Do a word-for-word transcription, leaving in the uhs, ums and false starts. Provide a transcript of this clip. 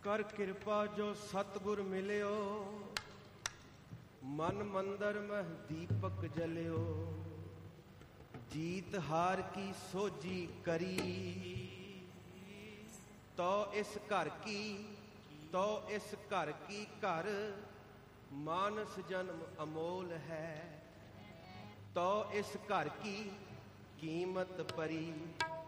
ਕਰ ਕਿਰਪਾ ਜੋ ਸਤਿਗੁਰ ਮਿਲਿਓ, ਮਨ ਮੰਦਰ ਮਹਿ ਦੀਪਕ ਜਲਿਓ। ਜੀਤ ਹਾਰ ਕੀ ਸੋਝੀ ਕਰੀ, ਤੋ ਇਸ ਘਰ ਕੀ ਤੋ ਇਸ ਘਰ ਕੀ ਘਰ। ਮਾਨਸ ਜਨਮ ਅਮੋਲ ਹੈ, ਤੋ ਇਸ ਘਰ ਕੀ ਕੀਮਤ ਪਰੀ।